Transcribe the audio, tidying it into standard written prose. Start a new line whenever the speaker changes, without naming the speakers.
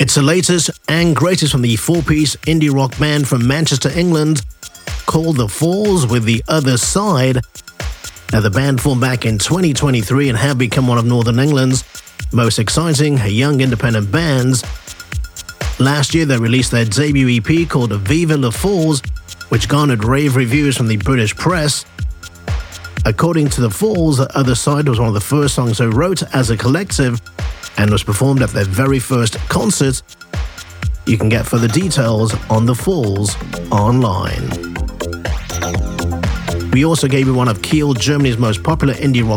It's the latest and greatest from the four-piece indie rock band from Manchester, England, called The Falls with The Other Side. Now, the band formed back in 2023 and have become one of Northern England's most exciting young independent bands. Last year, they released their debut EP called Viva La Falls, which garnered rave reviews from the British press. According to The Falls, The Other Side was one of the first songs they wrote as a collective and was performed at their very first concert. You can get further details on The Falls online. We also gave you one of Kiel, Germany's most popular indie rock